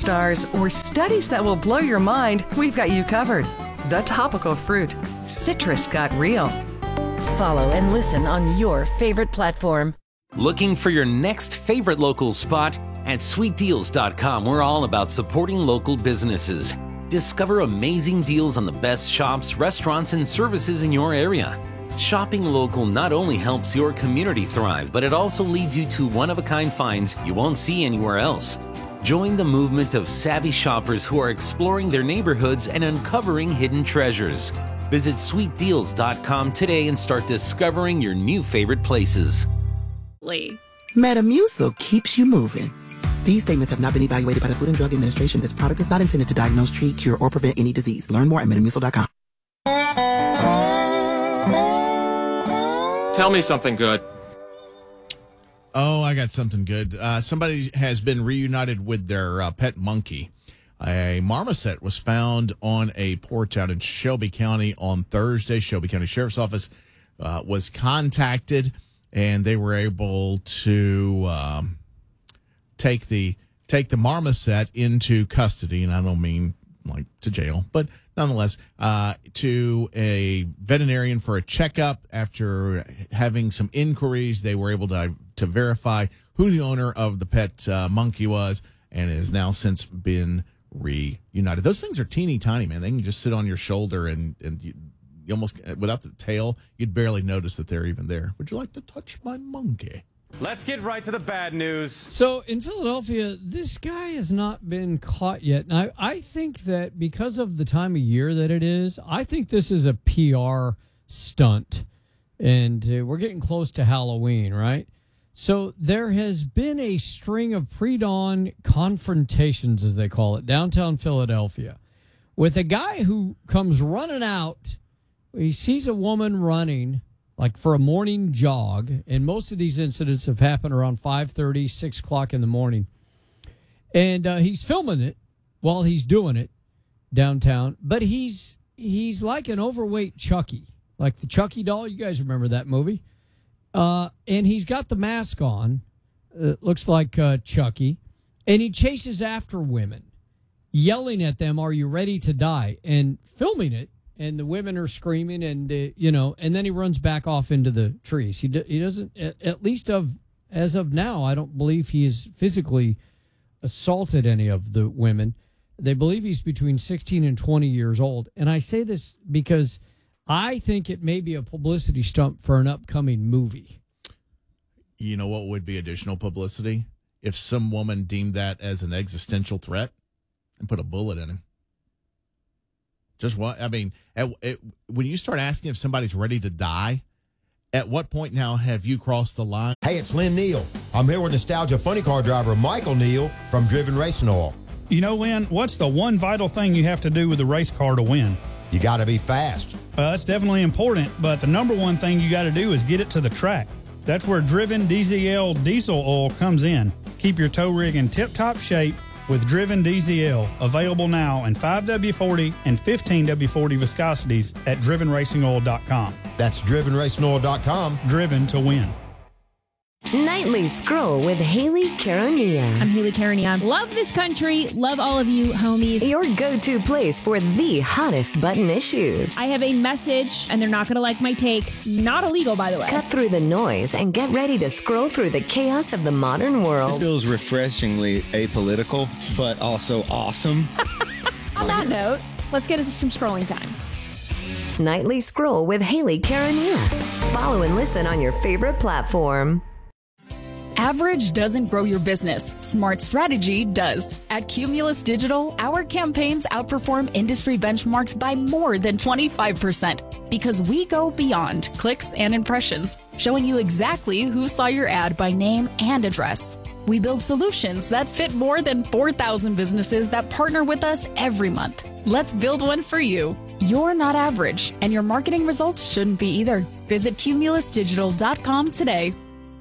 stars, or studies that will blow your mind, we've got you covered. The Topical Fruit. Citrus got real. Follow and listen on your favorite platform. Looking for your next favorite local spot? At sweetdeals.com, we're all about supporting local businesses. Discover amazing deals on the best shops, restaurants, and services in your area. Shopping local not only helps your community thrive, but it also leads you to one-of-a-kind finds you won't see anywhere else. Join the movement of savvy shoppers who are exploring their neighborhoods and uncovering hidden treasures. Visit sweetdeals.com today and start discovering your new favorite places. Metamucil keeps you moving. These statements have not been evaluated by the Food and Drug Administration. This product is not intended to diagnose, treat, cure, or prevent any disease. Learn more at metamucil.com. Tell me something good. Oh, I got something good. Somebody has been reunited with their pet monkey. A marmoset was found on a porch out in Shelby County on Thursday. Shelby County Sheriff's Office was contacted, and they were able to take the marmoset into custody. And I don't mean like to jail, but nonetheless, to a veterinarian for a checkup. After having some inquiries, they were able to verify who the owner of the pet monkey was, and it has now since been reunited. Those things are teeny tiny, man. They can just sit on your shoulder, and you almost, without the tail, you'd barely notice that they're even there. Would you like to touch my monkey? Let's get right to the bad news. So in Philadelphia, this guy has not been caught yet. And I think that because of the time of year that it is, I think this is a PR stunt. And we're getting close to Halloween, right? So there has been a string of pre-dawn confrontations, as they call it, downtown Philadelphia, with a guy who comes running out. He sees a woman running like for a morning jog, and most of these incidents have happened around 5:30, 6 o'clock in the morning. And he's filming it while he's doing it downtown, but he's like an overweight Chucky, like the Chucky doll. You guys remember that movie? And he's got the mask on, looks like Chucky, and he chases after women, yelling at them, "Are you ready to die?" and filming it. And the women are screaming, and and then he runs back off into the trees. He doesn't, at least as of now, I don't believe he has physically assaulted any of the women. They believe he's between 16 and 20 years old. And I say this because I think it may be a publicity stunt for an upcoming movie. You know what would be additional publicity? If some woman deemed that as an existential threat and put a bullet in him. Just what? I mean, when you start asking if somebody's ready to die, at what point now have you crossed the line? Hey, it's Lynn Neal. I'm here with nostalgia funny car driver Michael Neal from Driven Racing Oil. You know, Lynn, what's the one vital thing you have to do with a race car to win? You got to be fast. That's definitely important, but the number one thing you got to do is get it to the track. That's where Driven DZL diesel oil comes in. Keep your tow rig in tip-top shape with Driven DZL, available now in 5W40 and 15W40 viscosities at drivenracingoil.com. That's drivenracingoil.com. Driven to win. Nightly Scroll with Haley Caronia. I'm Haley Caronia. Love this country. Love all of you homies. Your go-to place for the hottest button issues. I have a message, and they're not going to like my take. Not illegal, by the way. Cut through the noise and get ready to scroll through the chaos of the modern world. This feels refreshingly apolitical, but also awesome. On that note, let's get into some scrolling time. Nightly Scroll with Haley Caronia. Follow and listen on your favorite platform. Average doesn't grow your business. Smart strategy does. At Cumulus Digital, our campaigns outperform industry benchmarks by more than 25% because we go beyond clicks and impressions, showing you exactly who saw your ad by name and address. We build solutions that fit more than 4,000 businesses that partner with us every month. Let's build one for you. You're not average, and your marketing results shouldn't be either. Visit cumulusdigital.com today.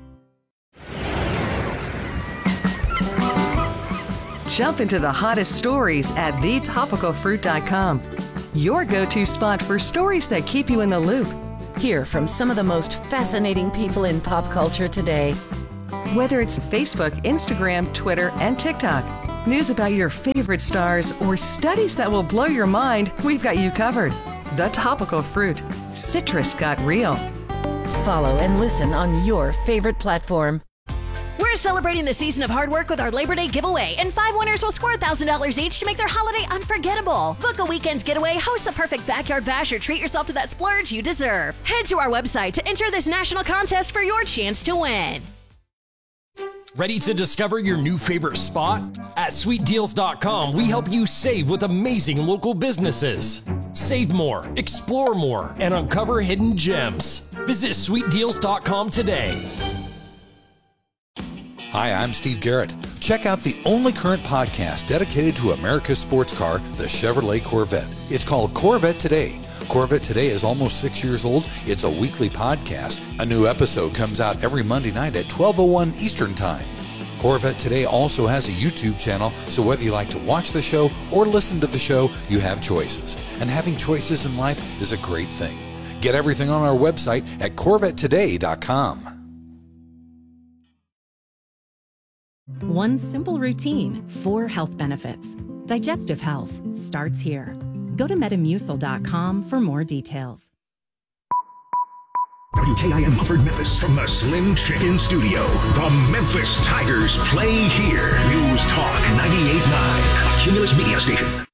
Jump into the hottest stories at thetopicalfruit.com. Your go-to spot for stories that keep you in the loop. Hear from some of the most fascinating people in pop culture today. Whether it's Facebook, Instagram, Twitter, and TikTok, News about your favorite stars, or studies that will blow your mind, we've got you covered. The Topical Fruit. Citrus got real. Follow and listen on your favorite platform. We're celebrating the season of hard work with our Labor Day giveaway, and 5 winners will score $1,000 each to make their holiday unforgettable. Book a weekend getaway, host the perfect backyard bash, or treat yourself to that splurge you deserve. Head to our website to enter this national contest for your chance to win. Ready to discover your new favorite spot? At sweetdeals.com, we help you save with amazing local businesses. Save more, explore more, and uncover hidden gems. Visit sweetdeals.com today. Hi, I'm Steve Garrett. Check out the only current podcast dedicated to America's sports car, the Chevrolet Corvette. It's called Corvette Today. Corvette Today is almost 6 years old. It's a weekly podcast. A new episode comes out every Monday night at 12:01 Eastern Time. Corvette Today also has a YouTube channel, so whether you like to watch the show or listen to the show, you have choices. And having choices in life is a great thing. Get everything on our website at CorvetteToday.com. One simple routine, 4 health benefits. Digestive health starts here. Go to Metamucil.com for more details. WKIM Mufford Memphis from the Slim Chicken Studio. The Memphis Tigers play here. News Talk 98.9, a Cumulus Media station.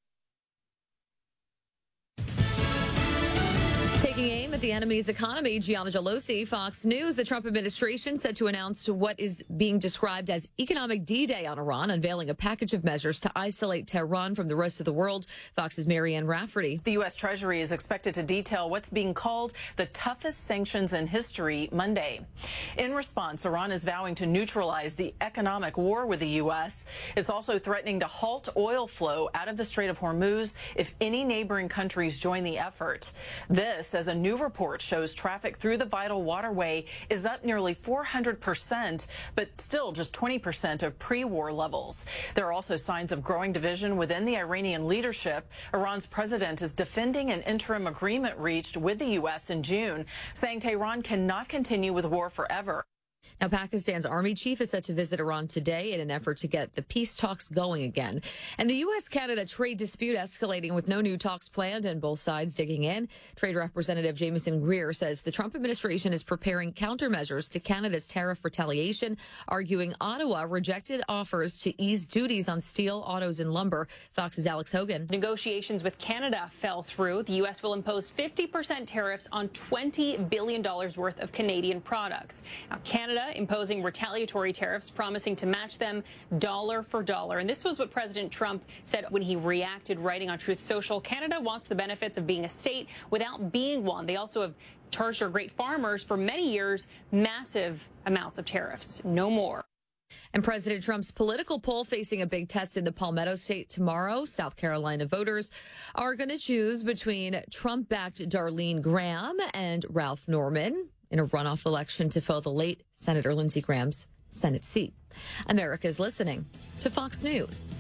Taking aim at the enemy's economy, Gianna Gelosi, Fox News. The Trump administration set to announce what is being described as economic D-Day on Iran, unveiling a package of measures to isolate Tehran from the rest of the world. Fox's Marianne Rafferty. The U.S. Treasury is expected to detail what's being called the toughest sanctions in history Monday. In response, Iran is vowing to neutralize the economic war with the U.S. It's also threatening to halt oil flow out of the Strait of Hormuz if any neighboring countries join the effort. This, as a new report shows, traffic through the vital waterway is up nearly 400%, but still just 20% of pre-war levels. There are also signs of growing division within the Iranian leadership. Iran's president is defending an interim agreement reached with the U.S. in June, saying Tehran cannot continue with war forever. Now, Pakistan's army chief is set to visit Iran today in an effort to get the peace talks going again. And the U.S.-Canada trade dispute escalating with no new talks planned and both sides digging in. Trade Representative Jamieson Greer says the Trump administration is preparing countermeasures to Canada's tariff retaliation, arguing Ottawa rejected offers to ease duties on steel, autos, and lumber. Fox's Alex Hogan. Negotiations with Canada fell through. The U.S. will impose 50% tariffs on $20 billion worth of Canadian products. Now, Canada imposing retaliatory tariffs, promising to match them dollar for dollar. And this was what President Trump said when he reacted, writing on Truth Social. Canada wants the benefits of being a state without being one. They also have charged our great farmers for many years massive amounts of tariffs. No more. And President Trump's political poll facing a big test in the Palmetto State tomorrow. South Carolina voters are going to choose between Trump-backed Darlene Graham and Ralph Norman in a runoff election to fill the late Senator Lindsey Graham's Senate seat. America's listening to Fox News.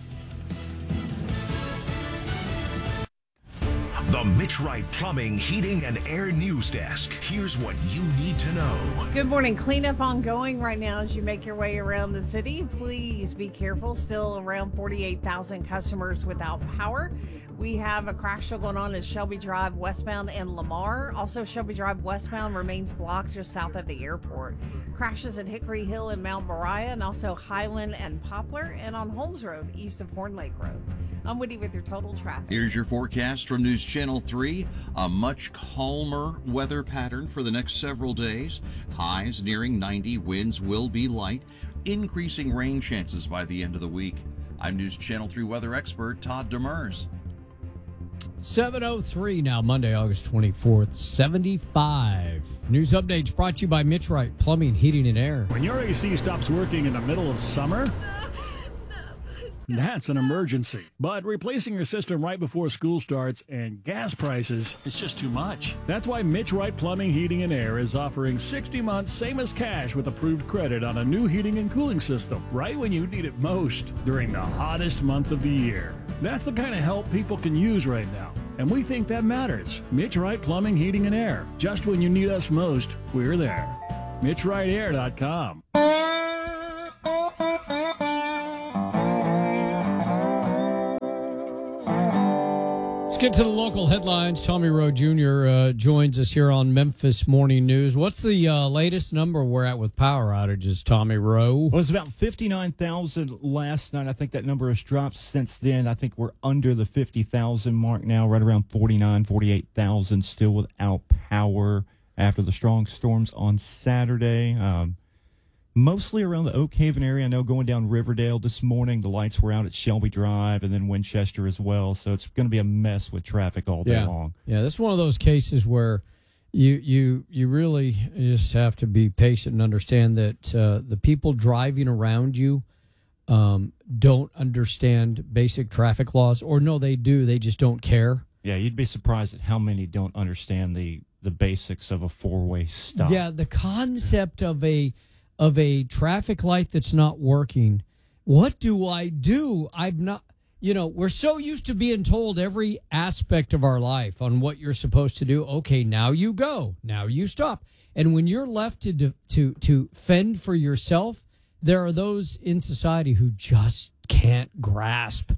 The Mitch Wright Plumbing, Heating, and Air News Desk. Here's what you need to know. Good morning. Cleanup ongoing right now as you make your way around the city. Please be careful. Still around 48,000 customers without power. We have a crash show going on at Shelby Drive westbound and Lamar. Also, Shelby Drive westbound remains blocked just south of the airport. Crashes at Hickory Hill and Mount Moriah, and also Highland and Poplar, and on Holmes Road east of Horn Lake Road. I'm Woody with your total traffic. Here's your forecast from News Channel 3. A much calmer weather pattern for the next several days. Highs nearing 90. Winds will be light. Increasing rain chances by the end of the week. I'm News Channel 3 weather expert Todd Demers. 7:03 now, Monday, August 24th, 75. News updates brought to you by Mitch Wright Plumbing, Heating, and Air. When your AC stops working in the middle of summer, that's an emergency. But replacing your system right before school starts and gas prices, it's just too much. That's why Mitch Wright Plumbing, Heating, and Air is offering 60 months same as cash with approved credit on a new heating and cooling system right when you need it most during the hottest month of the year. That's the kind of help people can use right now, and we think that matters. Mitch Wright Plumbing, Heating, and Air. Just when you need us most, we're there. MitchWrightAir.com. get to the local headlines. Tommy Rowe Jr. Joins us here on Memphis Morning News. What's the latest number we're at with power outages, Tommy Rowe? Well, it was about 59,000 last night. I think that number has dropped since then. I think we're under the 50,000 mark now, right around 49, 48,000 still without power after the strong storms on Saturday. Mostly around the Oak Haven area. I know going down Riverdale this morning, the lights were out at Shelby Drive and then Winchester as well. So it's going to be a mess with traffic all day long. Yeah, this is one of those cases where you really just have to be patient and understand that the people driving around you don't understand basic traffic laws. Or no, they do. They just don't care. Yeah, you'd be surprised at how many don't understand the basics of a four-way stop. Yeah, the concept of a traffic light that's not working. What do I do? I'm not, we're so used to being told every aspect of our life on what you're supposed to do. Okay, now you go. Now you stop. And when you're left to fend for yourself, there are those in society who just can't grasp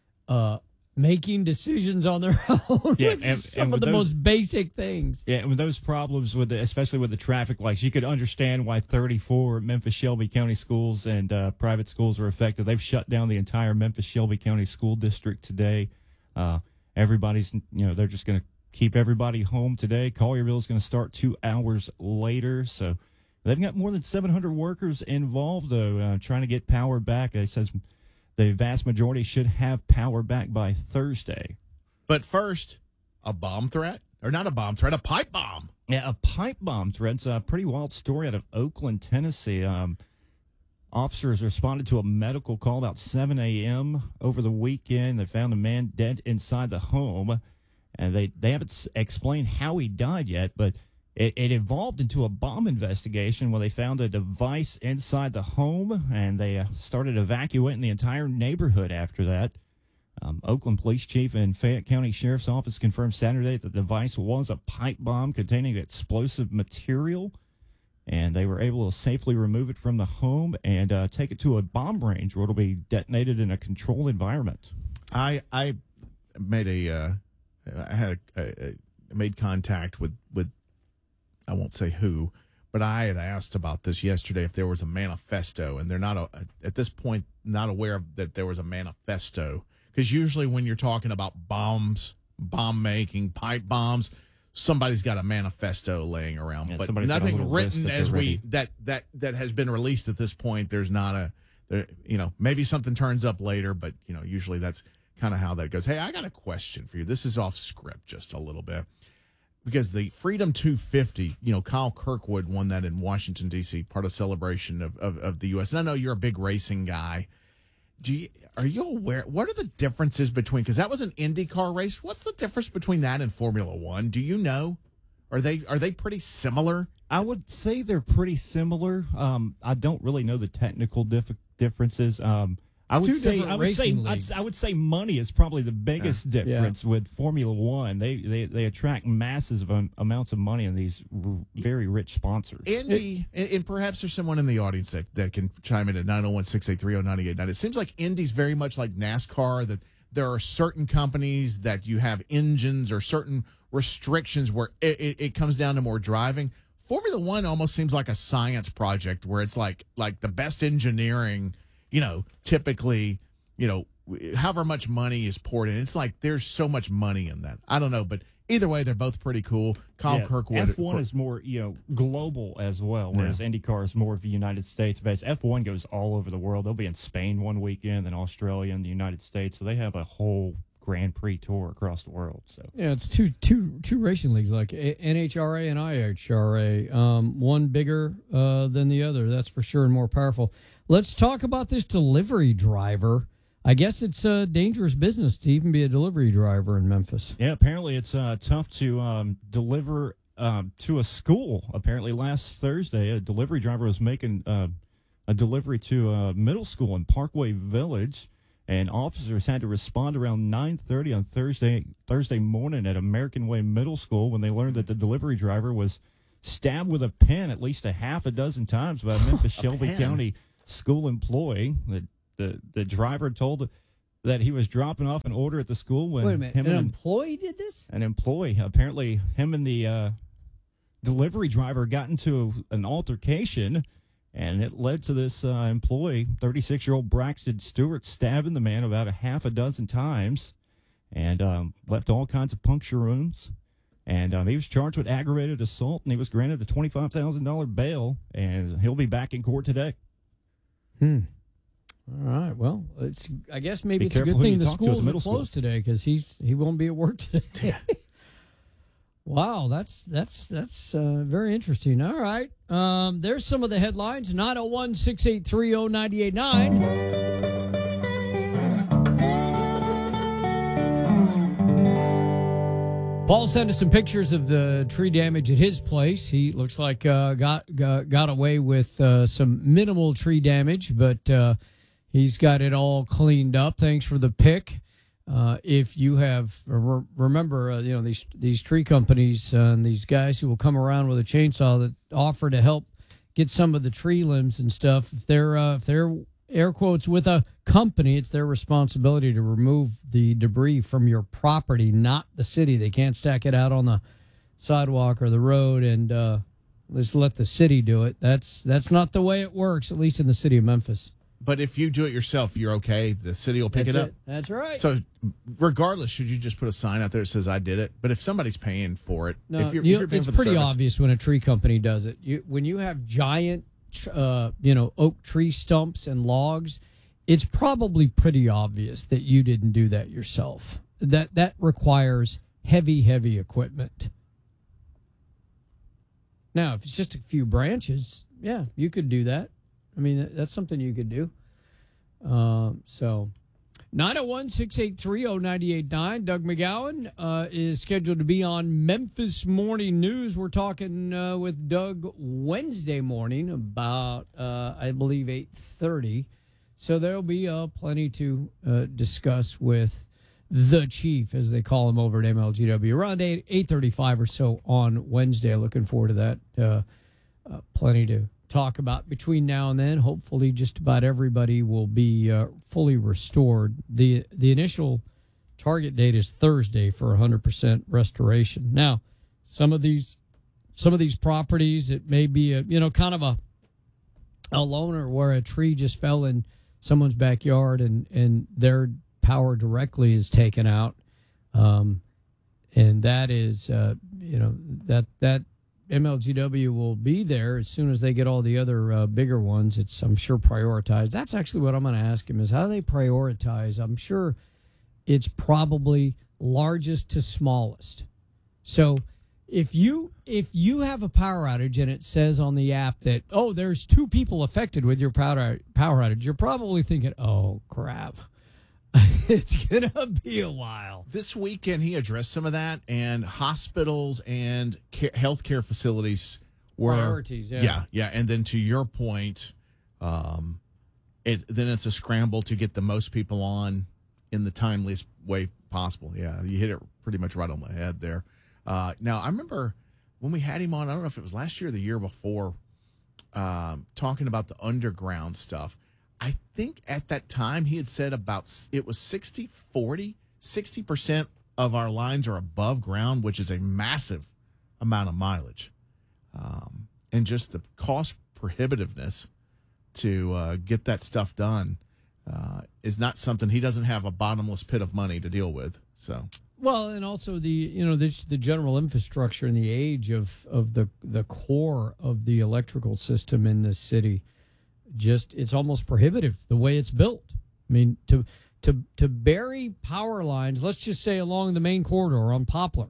making decisions on their own. Yeah, some of the most basic things. Yeah, and with those problems, especially with the traffic lights, you could understand why 34 Memphis Shelby County schools and private schools are affected. They've shut down the entire Memphis Shelby County school district today. Everybody's, they're just going to keep everybody home today. Collierville is going to start 2 hours later. So they've got more than 700 workers involved, though, trying to get power back. It says the vast majority should have power back by Thursday. But first, a bomb threat? Or not a bomb threat, a pipe bomb. Yeah, a pipe bomb threat. It's a pretty wild story out of Oakland, Tennessee. Officers responded to a medical call about 7 a.m. over the weekend. They found a man dead inside the home. And they haven't explained how he died yet, but it evolved into a bomb investigation where they found a device inside the home, and they started evacuating the entire neighborhood after that. Oakland Police Chief and Fayette County Sheriff's Office confirmed Saturday that the device was a pipe bomb containing explosive material, and they were able to safely remove it from the home and take it to a bomb range where it'll be detonated in a controlled environment. I made made contact with I won't say who, but I had asked about this yesterday if there was a manifesto, and they're not at this point not aware that there was a manifesto, because usually when you're talking about bombs, bomb making, pipe bombs, somebody's got a manifesto laying around, but nothing written as that has been released at this point. There's not maybe something turns up later, but usually that's kind of how that goes. Hey, I got a question for you. This is off script just a little bit. Because the Freedom 250, Kyle Kirkwood won that in Washington, D.C., part of celebration of the U.S. And I know you're a big racing guy. Are you aware? What are the differences between, because that was an IndyCar race. What's the difference between that and Formula One? Do you know? Are they pretty similar? I would say they're pretty similar. I don't really know the technical differences. I would say money is probably the biggest difference with Formula One. They attract massive amounts of money in these very rich sponsors. Indy, and perhaps there's someone in the audience that can chime in at 901-683-0989. It seems like Indy's very much like NASCAR, that there are certain companies that you have engines or certain restrictions where it comes down to more driving. Formula One almost seems like a science project where it's like the best engineering, typically, however much money is poured in. It's like there's so much money in that. I don't know, but either way, they're both pretty cool. Kyle Kirkwood. F1 is more, global as well, whereas IndyCar is more of the United States based. F1 goes all over the world. They'll be in Spain one weekend, then Australia and the United States. So they have a whole Grand Prix tour across the world. So yeah, it's two racing leagues, like NHRA and IHRA. One bigger than the other, that's for sure, and more powerful. Let's talk about this delivery driver. I guess it's a dangerous business to even be a delivery driver in Memphis. Yeah, apparently it's tough to deliver to a school. Apparently last Thursday, a delivery driver was making a delivery to a middle school in Parkway Village, and officers had to respond around 9:30 on Thursday morning at American Way Middle School when they learned that the delivery driver was stabbed with a pen at least a half a dozen times by a Memphis Shelby County school employee. The driver told that he was dropping off an order at the school when Wait a minute, him an and employee did this? an employee, apparently him and the delivery driver got into an altercation, and it led to this employee, 36-year-old Braxton Stewart, stabbing the man about a half a dozen times and left all kinds of puncture wounds. And he was charged with aggravated assault, and he was granted a $25,000 bail, and he'll be back in court today. All right. Well, I guess maybe it's a careful good who thing you the talk to at the schools are middle school. closed today because he won't be at work today. Wow, that's very interesting. All right. There's some of the headlines. 901-683-0989. Paul sent us some pictures of the tree damage at his place. He looks like got away with some minimal tree damage, but he's got it all cleaned up. Thanks for the pic. If you have, remember, these tree companies and these guys who will come around with a chainsaw that offer to help get some of the tree limbs and stuff. If they're air quotes with a company, it's their responsibility to remove the debris from your property, not the city. They can't stack it out on the sidewalk or the road and just let the city do it. That's not the way it works, at least in the city of Memphis. But if you do it yourself, you're okay. The city will pick it up. That's right. So regardless, should you just put a sign out there that says I did it? But if somebody's paying for it, No, if you're paying it's for the pretty service, obvious when a tree company does it. When you have giant, oak tree stumps and logs, it's probably pretty obvious that you didn't do that yourself. That requires heavy equipment. Now, if it's just a few branches, yeah, you could do that. I mean, that's something you could do. So 901-683-0989. Doug McGowan is scheduled to be on Memphis Morning News. We're talking with Doug Wednesday morning about, I believe, 8:30. So there'll be plenty to discuss with the chief, as they call him over at MLGW, around 8:35 or so on Wednesday. Looking forward to that. Plenty to talk about between now and then. Hopefully just about everybody will be fully restored. The initial target date is Thursday for 100% restoration. Now, some of these properties, it may be a kind of a loner where a tree just fell in someone's backyard and their power directly is taken out, and that is that MLGW will be there as soon as they get all the other bigger ones. It's, I'm sure, prioritized. That's actually what I'm going to ask him is how do they prioritize? I'm sure it's probably largest to smallest. So if you have a power outage and it says on the app that, oh, there's 2 people affected with your power outage, you're probably thinking, oh, crap. It's going to be a while. This weekend, he addressed some of that, and hospitals and healthcare facilities were priorities. Yeah. And then to your point, then it's a scramble to get the most people on in the timeliest way possible. Yeah, you hit it pretty much right on the head there. Now, I remember when we had him on, I don't know if it was last year or the year before, talking about the underground stuff. I think at that time he had said it was 60-40, 60% of our lines are above ground, which is a massive amount of mileage. And just the cost prohibitiveness to get that stuff done is not something, he doesn't have a bottomless pit of money to deal with. So, well, and also the general infrastructure and the age of the core of the electrical system in this city. Just, it's almost prohibitive the way it's built. I mean, to bury power lines, let's just say along the main corridor on Poplar,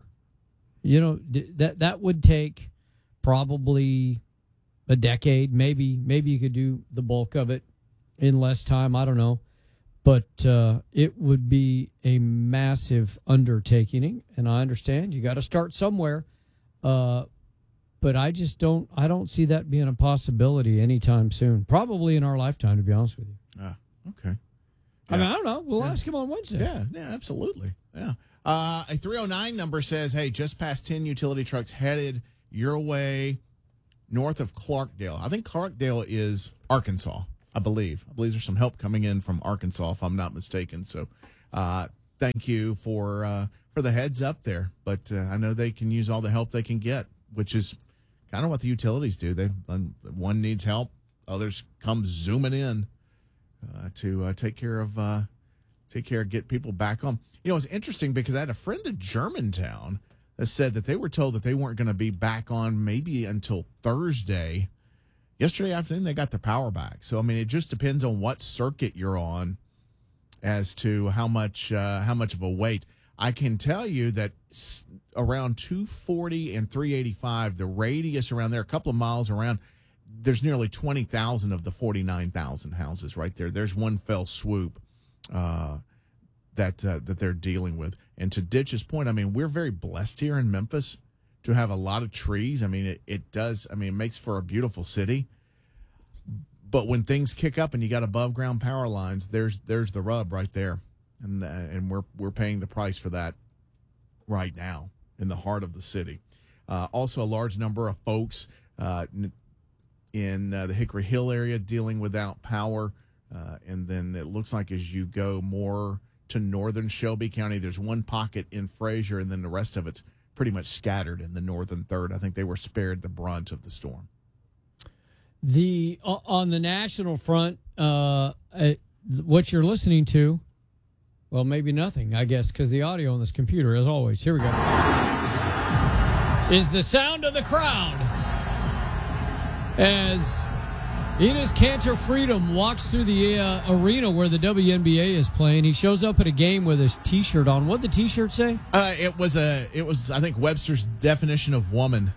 that would take probably a decade. Maybe you could do the bulk of it in less time. I don't know, but it would be a massive undertaking. And I understand you got to start somewhere. But I don't see that being a possibility anytime soon. Probably in our lifetime, to be honest with you. Okay. I mean, I don't know. We'll ask him on Wednesday. Yeah, absolutely. Yeah. A 309 number says, hey, just past 10 utility trucks headed your way north of Clarkdale. I think Clarkdale is Arkansas. I believe there's some help coming in from Arkansas, if I'm not mistaken. So, thank you for the heads up there. But I know they can use all the help they can get, which is kind of what the utilities do. One needs help, others come zooming in to take care of get people back on. It's interesting because I had a friend in Germantown that said that they were told that they weren't going to be back on maybe until Thursday. Yesterday afternoon, they got the power back. So, I mean, it just depends on what circuit you're on as to how much of a wait. I can tell you that around 240 and 385, the radius around there, a couple of miles around, there's nearly 20,000 of the 49,000 houses right there. There's one fell swoop that they're dealing with. And to Ditch's point, I mean, we're very blessed here in Memphis to have a lot of trees. I mean, it makes for a beautiful city. But when things kick up and you got above ground power lines, there's the rub right there. And we're paying the price for that right now in the heart of the city. Also a large number of folks in the Hickory Hill area dealing without power. And then it looks like as you go more to northern Shelby County, there's one pocket in Fraser, and then the rest of it's pretty much scattered in the northern third. I think they were spared the brunt of the storm. On the national front, what you're listening to, well, maybe nothing, I guess, because the audio on this computer, as always, here we go, is the sound of the crowd as Enes Kanter Freedom walks through the arena where the WNBA is playing. He shows up at a game with his T-shirt on. What'd the T-shirt say? It was I think Webster's definition of woman.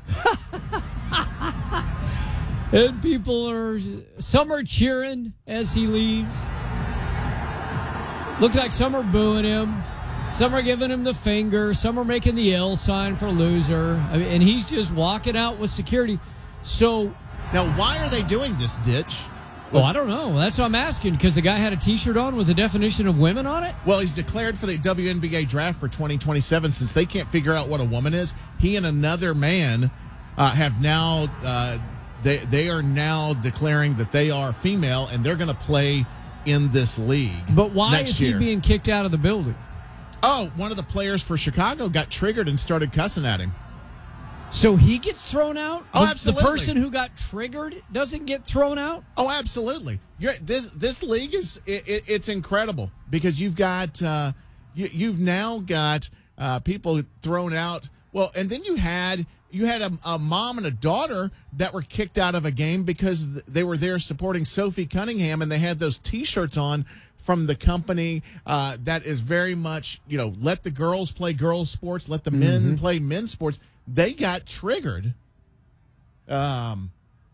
And some are cheering as he leaves. Looks like some are booing him. Some are giving him the finger. Some are making the L sign for loser. I mean, and he's just walking out with security. So now, why are they doing this, Ditch? Well, I don't know. That's what I'm asking, because the guy had a T-shirt on with the definition of women on it? Well, he's declared for the WNBA draft for 2027. Since they can't figure out what a woman is, he and another man have now they are now declaring that they are female, and they're going to play in this league. But why next is year. he being kicked out of the building? Oh, one of the players for Chicago got triggered and started cussing at him. So he gets thrown out? Oh, absolutely. The person who got triggered doesn't get thrown out? Oh, absolutely. This league it's incredible because you've got you've now got people thrown out. Well, and then you had a mom and a daughter that were kicked out of a game because they were there supporting Sophie Cunningham, and they had those T-shirts on from the company that is very much, let the girls play girls sports, let the men play men's sports. They got triggered, and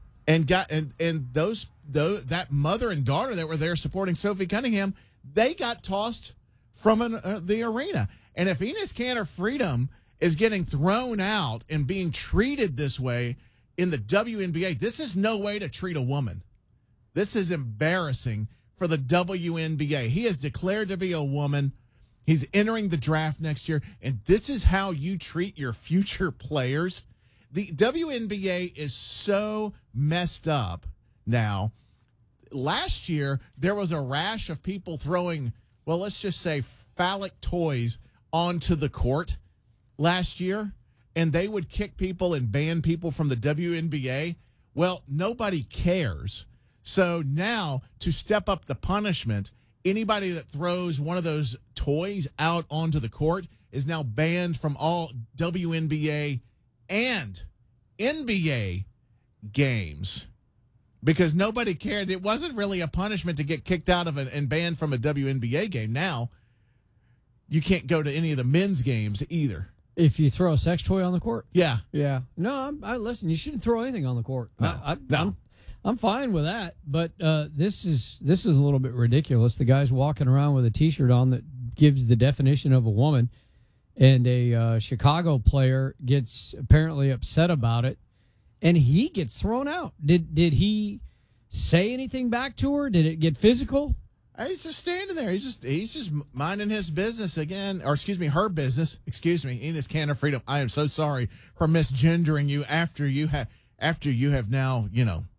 that mother and daughter that were there supporting Sophie Cunningham, they got tossed from the arena. And if Enes Kanter Freedom is getting thrown out and being treated this way in the WNBA, this is no way to treat a woman. This is embarrassing for the WNBA. He is declared to be a woman. He's entering the draft next year, and this is how you treat your future players. The WNBA is so messed up now. Last year, there was a rash of people throwing, well, let's just say phallic toys onto the court last year, and they would kick people and ban people from the WNBA. Well, nobody cares. So now, to step up the punishment, anybody that throws one of those toys out onto the court is now banned from all WNBA and NBA games because nobody cared. It wasn't really a punishment to get kicked out of and banned from a WNBA game. Now, you can't go to any of the men's games either. If you throw a sex toy on the court? Yeah. Yeah. No, listen, you shouldn't throw anything on the court. No. I'm fine with that, but this is a little bit ridiculous. The guy's walking around with a T-shirt on that gives the definition of a woman, and a Chicago player gets apparently upset about it, and he gets thrown out. Did he say anything back to her? Did it get physical? He's just standing there. He's just minding his business again, or excuse me, her business. Excuse me, Enes Kanter Freedom. I am so sorry for misgendering you after you have now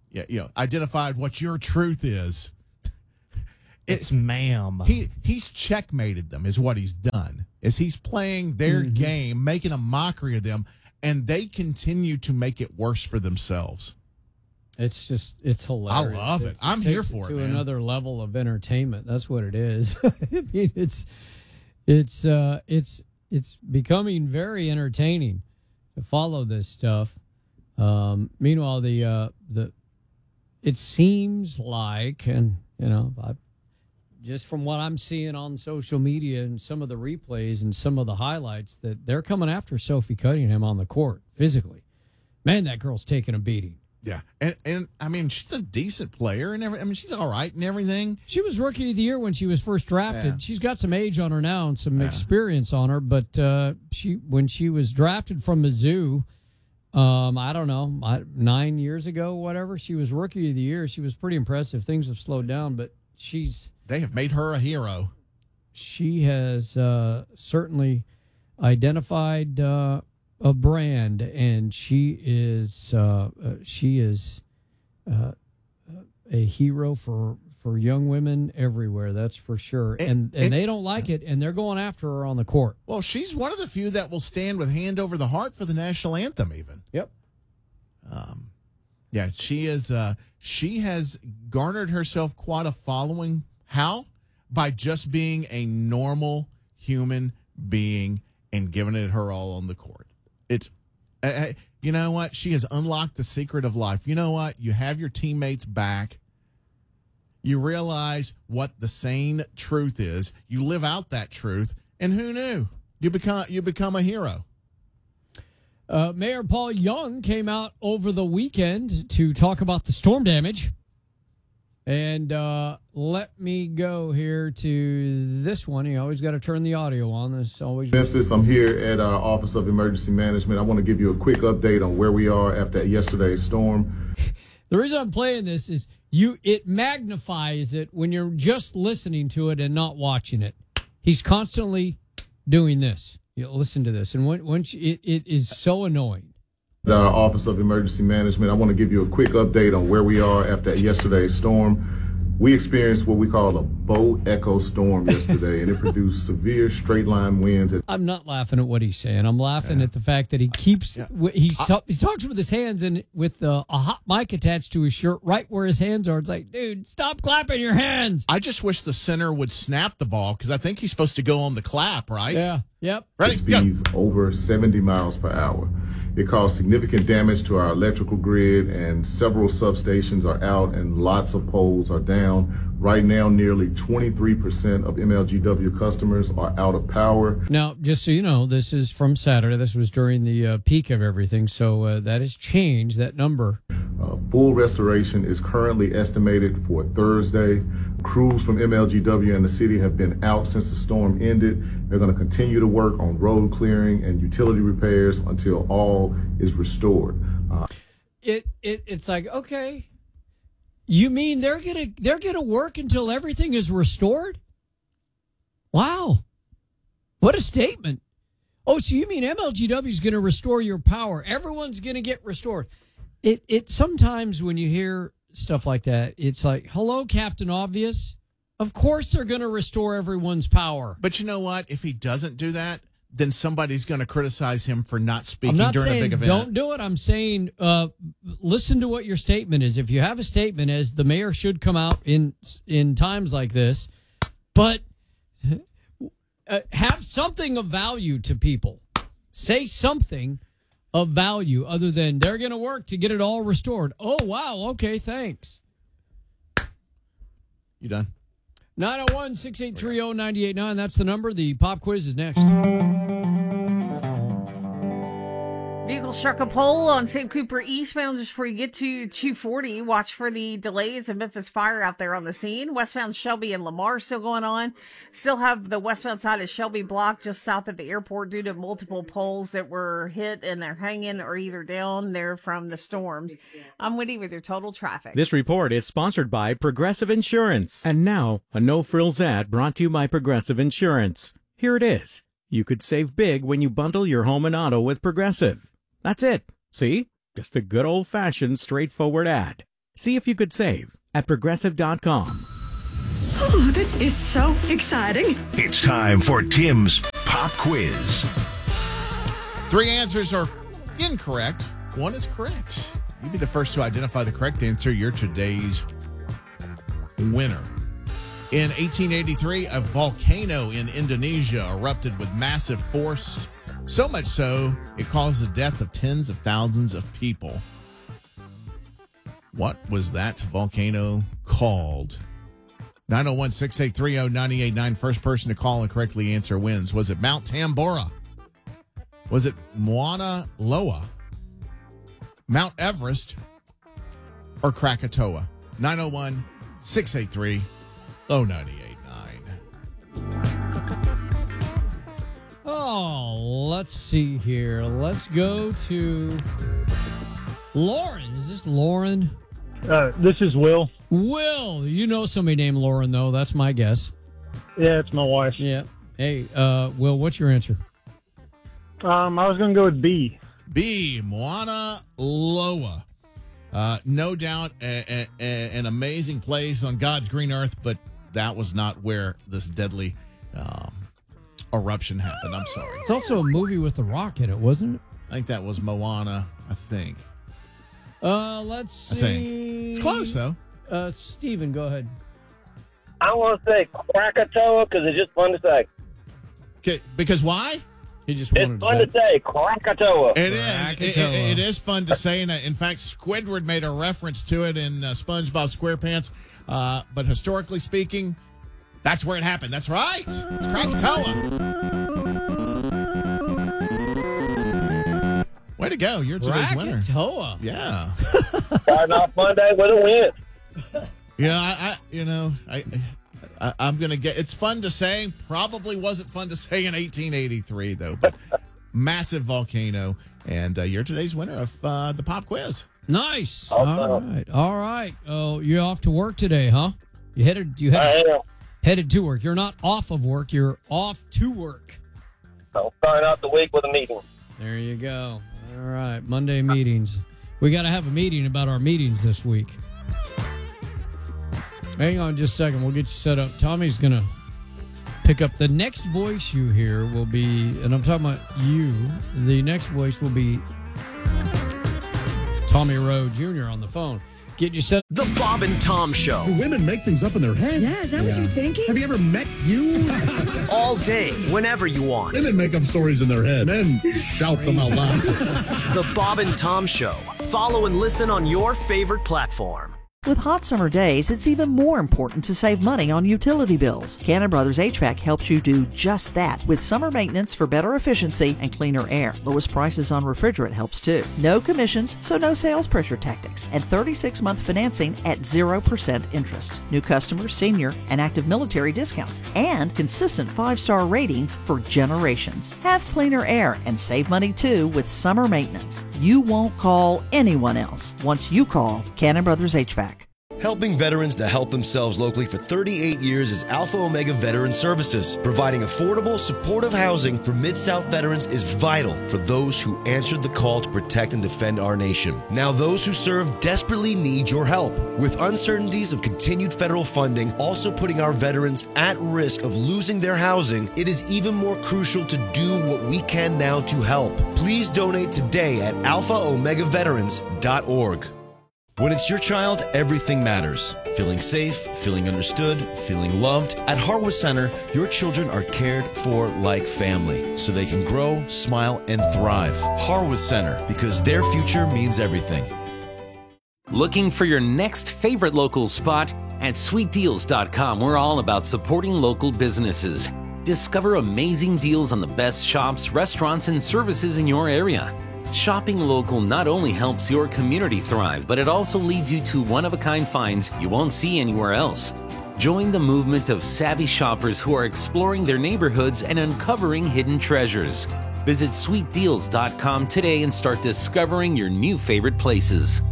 identified what your truth is. It's ma'am. He's checkmated them, is what he's done. Is he's playing their game, making a mockery of them, and they continue to make it worse for themselves. It's hilarious. I love it. I'm here for it, to man. another level of entertainment. That's what it is. I mean, it's becoming very entertaining to follow this stuff. Meanwhile, it seems like, and just from what I'm seeing on social media and some of the replays and some of the highlights, that they're coming after Sophie Cunningham on the court physically. Man, that girl's taking a beating. Yeah, and I mean, she's a decent player, and she's all right and everything. She was Rookie of the Year when she was first drafted. Yeah. She's got some age on her now and some experience on her, but when she was drafted from Mizzou, I don't know, 9 years ago, whatever, she was Rookie of the Year. She was pretty impressive. Things have slowed down, but they have made her a hero. She has certainly identified a brand, and she is a hero for young women everywhere. That's for sure. And they don't like it, and they're going after her on the court. Well, she's one of the few that will stand with hand over the heart for the national anthem, even. Yep. Yeah, she is. She has garnered herself quite a following. How? By just being a normal human being and giving it her all on the court. It's, you know what? She has unlocked the secret of life. You know what? You have your teammates back. You realize what the sane truth is. You live out that truth, and who knew? You become a hero. Mayor Paul Young came out over the weekend to talk about the storm damage. And let me go here to this one. You always got to turn the audio on. This always. Memphis, I'm here at our Office of Emergency Management. I want to give you a quick update on where we are after yesterday's storm. The reason I'm playing this is it magnifies it when you're just listening to it and not watching it. He's constantly doing this. You listen to this, and once it is so annoying. Our Office of Emergency Management, I want to give you a quick update on where we are after yesterday's storm. We experienced what we call a bow echo storm yesterday, and it produced severe straight line winds. I'm not laughing at what he's saying. I'm laughing at the fact that he keeps he talks with his hands and with a hot mic attached to his shirt right where his hands are. It's like, dude, stop clapping your hands. I just wish the center would snap the ball because I think he's supposed to go on the clap, right? Yeah. Yep. Ready? Speeds over 70 miles per hour. It caused significant damage to our electrical grid, and several substations are out and lots of poles are down. Right now, nearly 23% of MLGW customers are out of power. Now, just so you know, this is from Saturday. This was during the peak of everything, so that has changed, that number. Full restoration is currently estimated for Thursday. Crews from MLGW and the city have been out since the storm ended. They're going to continue to work on road clearing and utility repairs until all is restored. It's like, okay, you mean they're gonna work until everything is restored? Wow, what a statement! Oh, so you mean MLGW is going to restore your power? Everyone's going to get restored. It sometimes when you hear stuff like that, it's like, hello, Captain Obvious. Of course they're going to restore everyone's power. But you know what? If he doesn't do that, then somebody's going to criticize him for not speaking during a big event. Don't do it. I'm saying listen to what your statement is. If you have a statement as the mayor should come out in times like this, but have something of value to people. Say something of value other than they're going to work to get it all restored. Oh, wow. Okay, thanks. You done? 901-683-0989. That's the number. The pop quiz is next. Vehicle struck a pole on St. Cooper eastbound just before you get to 240. Watch for the delays in Memphis Fire out there on the scene. Westbound Shelby and Lamar still going on. Still have the westbound side of Shelby blocked just south of the airport due to multiple poles that were hit and they're hanging or either down there from the storms. I'm Woody with your total traffic. This report is sponsored by Progressive Insurance. And now, a no-frills ad brought to you by Progressive Insurance. Here it is. You could save big when you bundle your home and auto with Progressive. That's it. See? Just a good old-fashioned, straightforward ad. See if you could save at Progressive.com. Oh, this is so exciting. It's time for Tim's Pop Quiz. 3 answers are incorrect. 1 is correct. You be the first to identify the correct answer. You're today's winner. In 1883, a volcano in Indonesia erupted with massive force, so much so it caused the death of tens of thousands of people. What was that volcano called? 901-683-0989. First person to call and correctly answer wins. Was it Mount Tambora? Was it Mauna Loa, Mount Everest, or Krakatoa? 901-683-0989. Oh, let's see here. Let's go to Lauren. Is this Lauren? This is Will. Will, you know somebody named Lauren, though. That's my guess. Yeah, it's my wife. Yeah. Hey, Will, what's your answer? I was going to go with B. B, Mauna Loa. No doubt an amazing place on God's green earth, but that was not where this deadly eruption happened. I'm sorry. It's also a movie with The Rock in it, wasn't it? I think that was Moana, I think. Let's see. I think. It's close, though. Steven, go ahead. I want to say Krakatoa because it's just fun to say. Okay, because why? It's fun to say Krakatoa. It is. It is fun to say. And in fact, Squidward made a reference to it in SpongeBob SquarePants. But historically speaking, that's where it happened. That's right. It's Krakatoa. Way to go. You're today's winner. Krakatoa. Yeah. Starting off Monday with a win. I'm going to get, it's fun to say, probably wasn't fun to say in 1883 though, but massive volcano. And you're today's winner of the pop quiz. Nice. All right. Oh, you're off to work today, huh? You headed to work. You're not off of work. You're off to work. I'll start out the week with a meeting. There you go. All right. Monday meetings. We got to have a meeting about our meetings this week. Hang on just a second. We'll get you set up. Tommy's going to pick up. The next voice you hear will be, and I'm talking about you, the next voice will be Tommy Rowe Jr. on the phone. Get you set. The Bob and Tom Show. Do women make things up in their head? Yeah, is that what you're thinking? Have you ever met you? All day, whenever you want. Women make up stories in their head. Men shout them out loud. The Bob and Tom Show. Follow and listen on your favorite platform. With hot summer days, it's even more important to save money on utility bills. Cannon Brothers HVAC helps you do just that with summer maintenance for better efficiency and cleaner air. Lowest prices on refrigerant helps too. No commissions, so no sales pressure tactics. And 36-month financing at 0% interest. New customers, senior, and active military discounts. And consistent 5-star ratings for generations. Have cleaner air and save money too with summer maintenance. You won't call anyone else once you call Cannon Brothers HVAC. Helping veterans to help themselves locally for 38 years is Alpha Omega Veteran Services. Providing affordable, supportive housing for Mid-South veterans is vital for those who answered the call to protect and defend our nation. Now those who serve desperately need your help. With uncertainties of continued federal funding also putting our veterans at risk of losing their housing, it is even more crucial to do what we can now to help. Please donate today at alphaomegaveterans.org. When it's your child, everything matters. Feeling safe, feeling understood, feeling loved. At Harwood Center, your children are cared for like family, so they can grow, smile, and thrive. Harwood Center, because their future means everything. Looking for your next favorite local spot? At SweetDeals.com, we're all about supporting local businesses. Discover amazing deals on the best shops, restaurants, and services in your area. Shopping local not only helps your community thrive, but it also leads you to one-of-a-kind finds you won't see anywhere else. Join the movement of savvy shoppers who are exploring their neighborhoods and uncovering hidden treasures. Visit SweetDeals.com today and start discovering your new favorite places.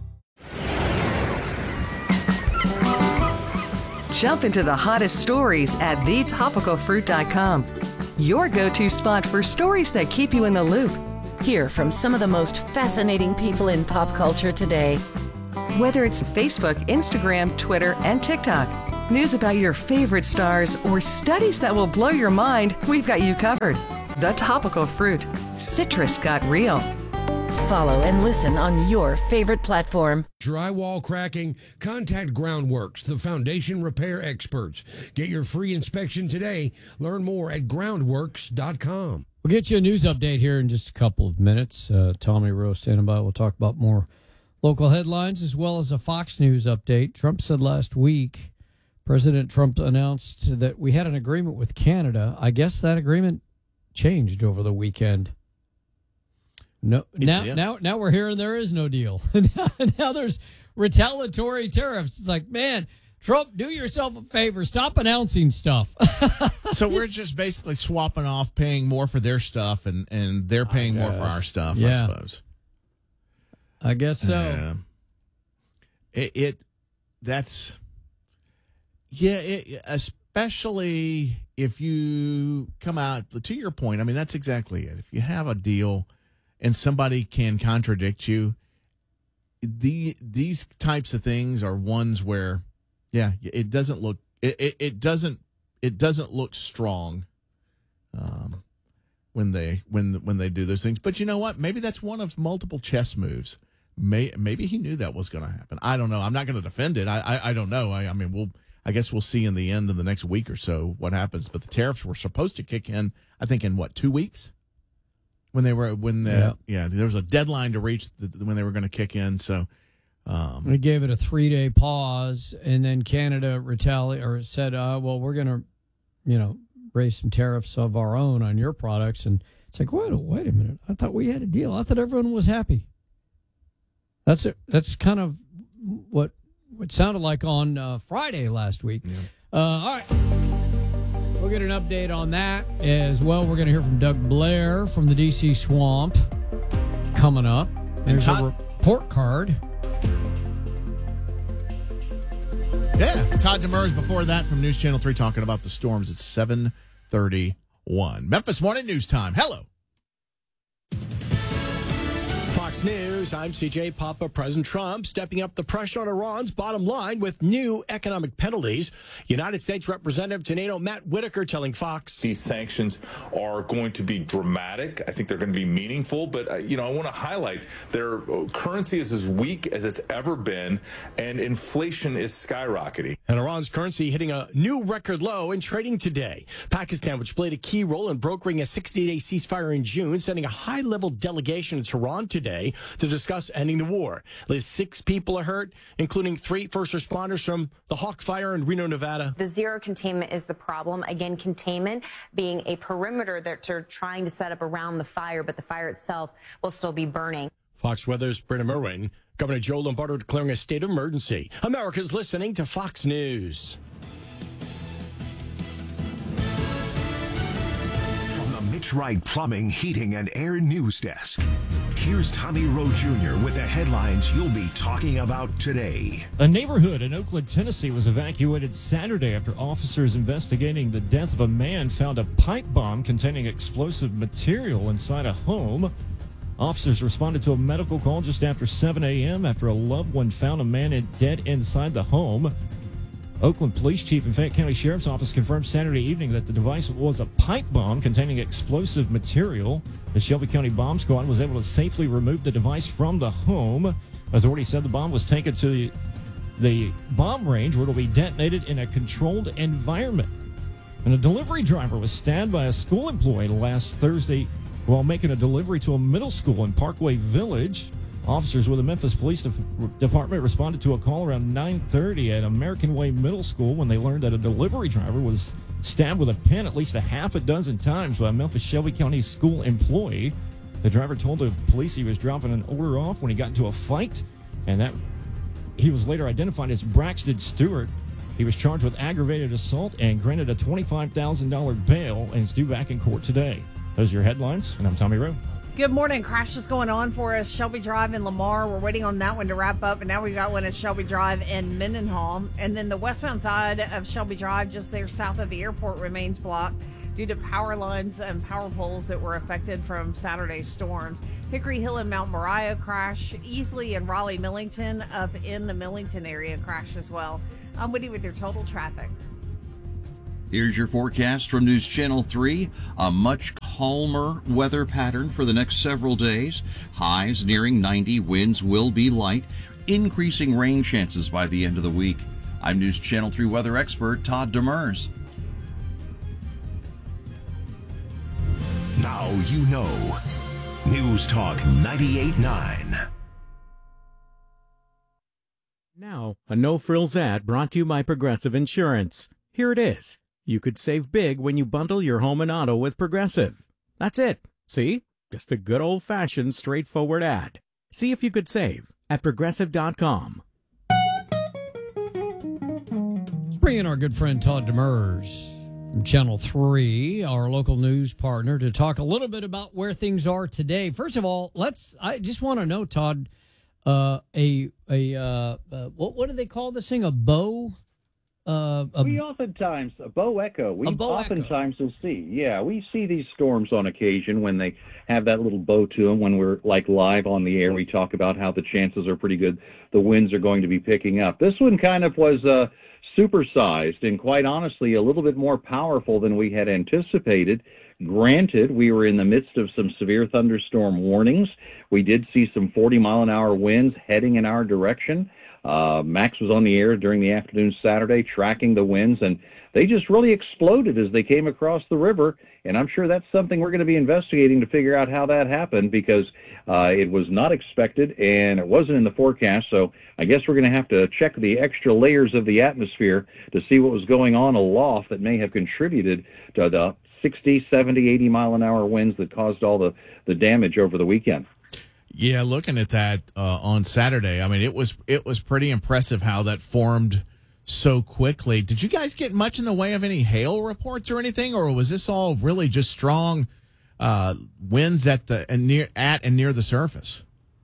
Jump into the hottest stories at thetopicalfruit.com. Your go-to spot for stories that keep you in the loop. Hear from some of the most fascinating people in pop culture today. Whether it's Facebook, Instagram, Twitter, and TikTok, news about your favorite stars, or studies that will blow your mind, we've got you covered. The Topical Fruit. Citrus got real. Follow and listen on your favorite platform. Drywall cracking? Contact Groundworks, the foundation repair experts. Get your free inspection today. Learn more at groundworks.com. We'll get you a news update here in just a couple of minutes. Tommy Rowe standing by. We'll talk about more local headlines as well as a Fox News update. Trump said last week, President Trump announced that we had an agreement with Canada. I guess that agreement changed over the weekend. No, now we're hearing there is no deal. Now there's retaliatory tariffs. It's like, man, Trump, do yourself a favor. Stop announcing stuff. So we're just basically swapping off, paying more for their stuff, and they're paying more for our stuff, I suppose. I guess so. Especially if you come out, to your point, I mean, that's exactly it. If you have a deal and somebody can contradict you, these types of things are ones where, it doesn't look it doesn't look strong when they do those things. But you know what? Maybe that's one of multiple chess moves. Maybe he knew that was going to happen. I don't know. I'm not going to defend it. I don't know. I guess we'll see in the end of the next week or so what happens. But the tariffs were supposed to kick in, I think, in 2 weeks. There was a deadline to reach when they were going to kick in. So we gave it a 3-day pause, and then Canada said, "Well, we're going to, raise some tariffs of our own on your products." And it's like, wait a minute! I thought we had a deal. I thought everyone was happy. That's it. That's kind of what it sounded like on Friday last week. Yeah. All right. We'll get an update on that as well. We're going to hear from Doug Blair from the D.C. Swamp coming up. There's a report card. Yeah, Todd Demers before that from News Channel 3 talking about the storms at 7:31. Memphis Morning News Time. Hello. Fox News, I'm CJ Papa. President Trump stepping up the pressure on Iran's bottom line with new economic penalties. United States Representative to NATO Matt Whitaker telling Fox. These sanctions are going to be dramatic. I think they're going to be meaningful. But, I want to highlight their currency is as weak as it's ever been, and inflation is skyrocketing. And Iran's currency hitting a new record low in trading today. Pakistan, which played a key role in brokering a 60-day ceasefire in June, sending a high-level delegation to Tehran today to discuss ending the war. At least 6 people are hurt, including 3 first responders from the Hawk Fire in Reno, Nevada. The zero containment is the problem. Again, containment being a perimeter that they're trying to set up around the fire, but the fire itself will still be burning. Fox Weather's Brenna Merwin. Governor Joe Lombardo declaring a state of emergency. America's listening to Fox News. Mitch Wright Plumbing, Heating, and Air News Desk. Here's Tommy Rowe Jr. with the headlines you'll be talking about today. A neighborhood in Oakland, Tennessee was evacuated Saturday after officers investigating the death of a man found a pipe bomb containing explosive material inside a home. Officers responded to a medical call just after 7 a.m. after a loved one found a man dead inside the home. Oakland Police Chief and Fayette County Sheriff's Office confirmed Saturday evening that the device was a pipe bomb containing explosive material. The Shelby County Bomb Squad was able to safely remove the device from the home. Authorities said the bomb was taken to the bomb range where it will be detonated in a controlled environment. And a delivery driver was stabbed by a school employee last Thursday while making a delivery to a middle school in Parkway Village. Officers with the Memphis Police Department responded to a call around 9:30 at American Way Middle School when they learned that a delivery driver was stabbed with a pen at least a half a dozen times by a Memphis Shelby County school employee. The driver told the police he was dropping an order off when he got into a fight, and that he was later identified as Braxton Stewart. He was charged with aggravated assault and granted a $25,000 bail and is due back in court today. Those are your headlines, and I'm Tommy Rowe. Good morning. Crashes going on for us. Shelby Drive in Lamar. We're waiting on that one to wrap up, and now we've got one at Shelby Drive in Mendenhall. And then the westbound side of Shelby Drive, just there south of the airport, remains blocked. due to power lines and power poles that were affected from Saturday's storms. Hickory Hill and Mount Moriah crash. Easley and Raleigh Millington up in the Millington area crash as well. I'm Woody with your total traffic. Here's your forecast from News Channel 3. A much calmer weather pattern for the next several days. Highs nearing 90. Winds will be light. Increasing rain chances by the end of the week. I'm News Channel 3 weather expert Todd Demers. Now you know. News Talk 98.9. Now, a no-frills ad brought to you by Progressive Insurance. Here it is. You could save big when you bundle your home and auto with Progressive. That's it. See? Just a good old-fashioned, straightforward ad. See if you could save at Progressive.com. Let's bring in our good friend Todd Demers from Channel 3, our local news partner, to talk a little bit about where things are today. First of all, I just want to know, Todd, what do they call this thing? A bow? We oftentimes, a bow echo, oftentimes will see. Yeah, we see these storms on occasion when they have that little bow to them. When we're like live on the air, we talk about how the chances are pretty good. The winds are going to be picking up. This one kind of was supersized and quite honestly a little bit more powerful than we had anticipated. Granted, we were in the midst of some severe thunderstorm warnings. We did see some 40-mile-an-hour winds heading in our direction. Max was on the air during the afternoon Saturday tracking the winds, and they just really exploded as they came across the river. And I'm sure that's something we're going to be investigating to figure out how that happened, because it was not expected and it wasn't in the forecast. So I guess we're going to have to check the extra layers of the atmosphere to see what was going on aloft that may have contributed to the 60, 70, 80-mile-an-hour winds that caused all the damage over the weekend. Yeah, looking at that on Saturday, I mean, it was pretty impressive how that formed so quickly. Did you guys get much in the way of any hail reports or anything, or was this all really just strong winds at and near the surface?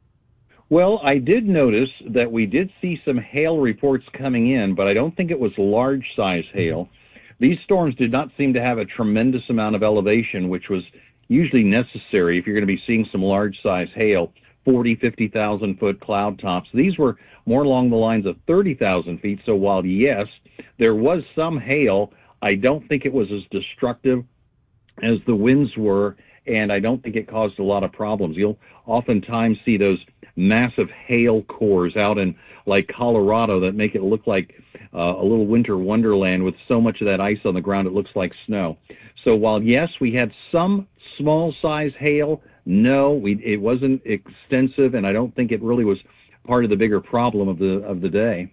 Well, I did notice that we did see some hail reports coming in, but I don't think it was large-size hail. These storms did not seem to have a tremendous amount of elevation, which was usually necessary if you're going to be seeing some large-size hail, 40, 50,000-foot cloud tops. These were more along the lines of 30,000 feet. So while, yes, there was some hail, I don't think it was as destructive as the winds were, and I don't think it caused a lot of problems. You'll oftentimes see those massive hail cores out in like Colorado that make it look like a little winter wonderland with so much of that ice on the ground it looks like snow. So while, yes, we had some small-size hail, no, it wasn't extensive, and I don't think it really was part of the bigger problem of the day.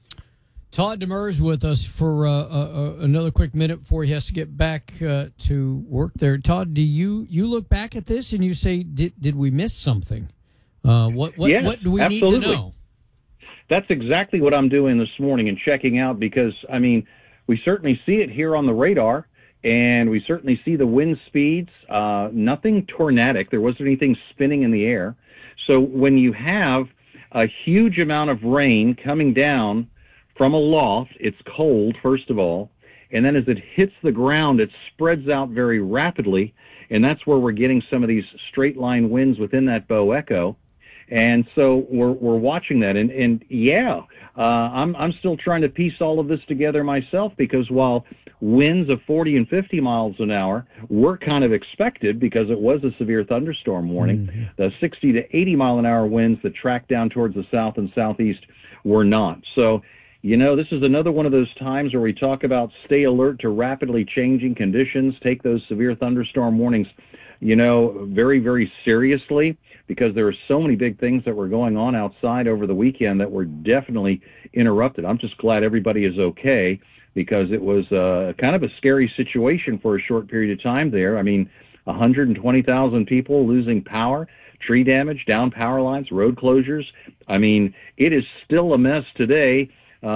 Todd Demers with us for another quick minute before he has to get back to work there. Todd, do you look back at this and you say, did we miss something? What do we need to know? That's exactly what I'm doing this morning and checking out, because, I mean, we certainly see it here on the radar, and we certainly see the wind speeds, nothing tornadic. There wasn't anything spinning in the air. So when you have a huge amount of rain coming down from a loft, it's cold, first of all, and then as it hits the ground, it spreads out very rapidly, and that's where we're getting some of these straight-line winds within that bow echo. And so we're watching that, and yeah, I'm still trying to piece all of this together myself, because while winds of 40 and 50 miles an hour were kind of expected because it was a severe thunderstorm warning, the 60 to 80 mile an hour winds that track down towards the south and southeast were not. So, you know, this is another one of those times where we talk about stay alert to rapidly changing conditions, take those severe thunderstorm warnings, you know, very, very seriously, because there are so many big things that were going on outside over the weekend that were definitely interrupted. I'm just glad everybody is okay, because it was kind of a scary situation for a short period of time there. I mean, 120,000 people losing power, tree damage, down power lines, road closures. I mean, it is still a mess today,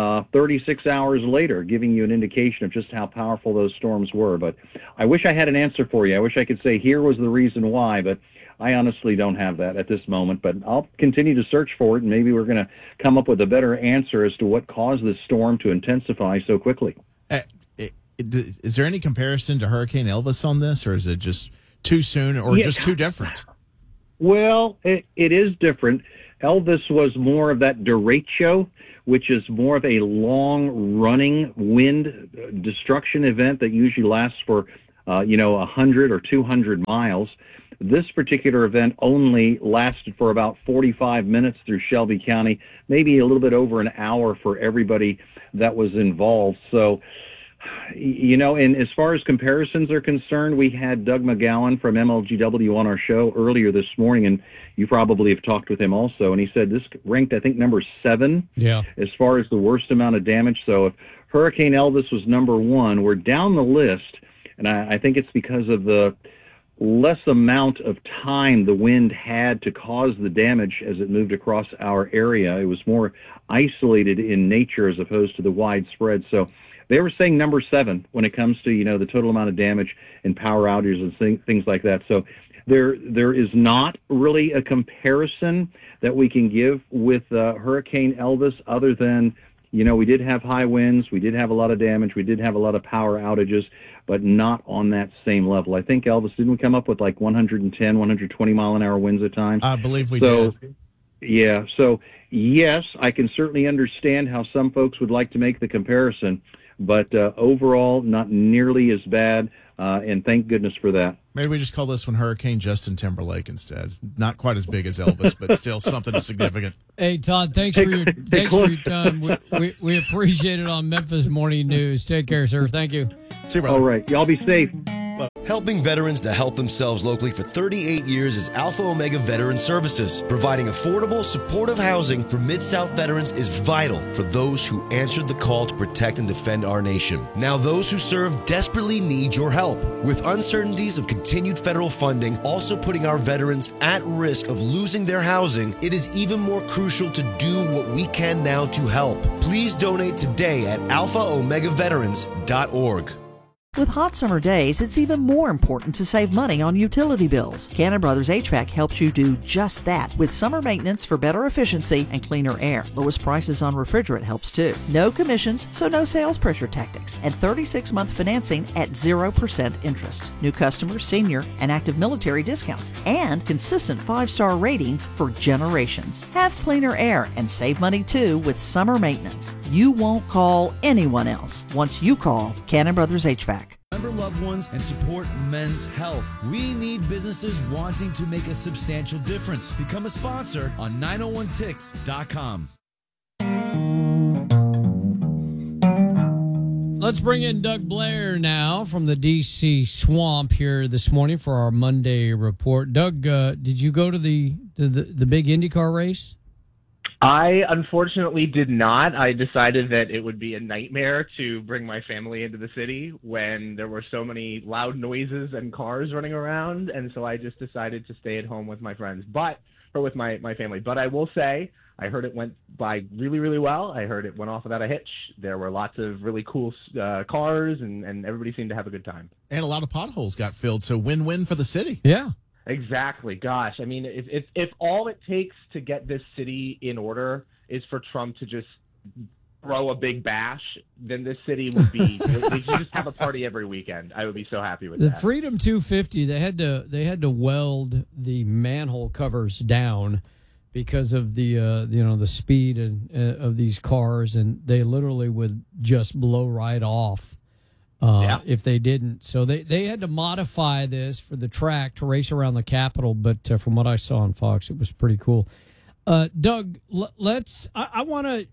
36 hours later, giving you an indication of just how powerful those storms were. But I wish I had an answer for you. I wish I could say here was the reason why, but I honestly don't have that at this moment. But I'll continue to search for it, and maybe we're going to come up with a better answer as to what caused this storm to intensify so quickly. is there any comparison to Hurricane Elvis on this, or is it just too soon, or just too different? Well, it is different. Elvis was more of that derecho, which is more of a long-running wind destruction event that usually lasts for, 100 or 200 miles. This particular event only lasted for about 45 minutes through Shelby County, maybe a little bit over an hour for everybody that was involved. So, and as far as comparisons are concerned, we had Doug McGowan from MLGW on our show earlier this morning, and you probably have talked with him also, and he said this ranked, I think, number 7 as far as the worst amount of damage. So if Hurricane Elvis was number 1, we're down the list, and I think it's because of the less amount of time the wind had to cause the damage as it moved across our area. It was more isolated in nature as opposed to the widespread. So they were saying number 7 when it comes to, the total amount of damage and power outages and things like that. So there is not really a comparison that we can give with Hurricane Elvis other than, we did have high winds, we did have a lot of damage, we did have a lot of power outages, but not on that same level. I think Elvis, didn't we come up with like 110, 120 mile an hour winds at times? I believe we did. Yeah. So yes, I can certainly understand how some folks would like to make the comparison, but overall, not nearly as bad, and thank goodness for that. Maybe we just call this one Hurricane Justin Timberlake instead. Not quite as big as Elvis, but still something significant. Hey, Todd, thanks for your time. We appreciate it on Memphis Morning News. Take care, sir. Thank you. See you, brother. All right. Y'all be safe. Helping veterans to help themselves locally for 38 years is Alpha Omega Veteran Services. Providing affordable, supportive housing for Mid-South veterans is vital for those who answered the call to protect and defend our nation. Now those who serve desperately need your help. With uncertainties of continued federal funding also putting our veterans at risk of losing their housing, it is even more crucial to do what we can now to help. Please donate today at alphaomegaveterans.org. With hot summer days, it's even more important to save money on utility bills. Cannon Brothers HVAC helps you do just that with summer maintenance for better efficiency and cleaner air. Lowest prices on refrigerant helps too. No commissions, so no sales pressure tactics. And 36-month financing at 0% interest. New customers, senior, and active military discounts. And consistent 5-star ratings for generations. Have cleaner air and save money too with summer maintenance. You won't call anyone else once you call Cannon Brothers HVAC. Remember loved ones and support men's health. We need businesses wanting to make a substantial difference. Become a sponsor on 901tix.com. Let's bring in Doug Blair now from the D.C. Swamp here this morning for our Monday report. Doug, did you go to the big IndyCar race? I unfortunately did not. I decided that it would be a nightmare to bring my family into the city when there were so many loud noises and cars running around, and so I just decided to stay at home with my friends, or with my family. But I will say, I heard it went by really, really well. I heard it went off without a hitch. There were lots of really cool cars, and everybody seemed to have a good time. And a lot of potholes got filled, so win-win for the city. Yeah. Exactly. Gosh, I mean, if all it takes to get this city in order is for Trump to just throw a big bash, then this city would be. They should just have a party every weekend. I would be so happy with that. The Freedom 250, they had to weld the manhole covers down because of the speed of these cars, and they literally would just blow right off. If they didn't. So they had to modify this for the track to race around the Capitol, but from what I saw on Fox, it was pretty cool. Doug, I want to